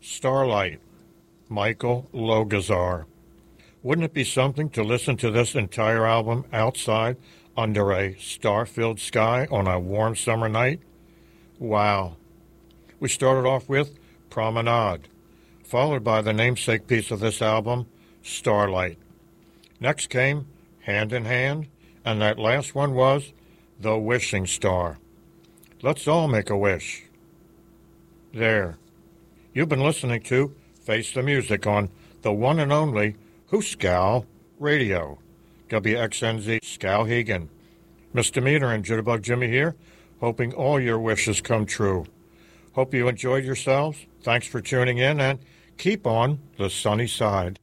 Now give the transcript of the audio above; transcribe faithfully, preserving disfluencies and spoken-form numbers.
Starlight, Michael Logazar. Wouldn't it be something to listen to this entire album outside under a star-filled sky on a warm summer night? Wow. We started off with Promenade, followed by the namesake piece of this album, Starlight. Next came Hand in Hand, and that last one was The Wishing Star. Let's all make a wish. There. You've been listening to Face the Music on the one and only Hooskow Radio. W X N Z Skowhegan. Mister Meter and Jitterbug Jimmy here, hoping all your wishes come true. Hope you enjoyed yourselves. Thanks for tuning in, and keep on the sunny side.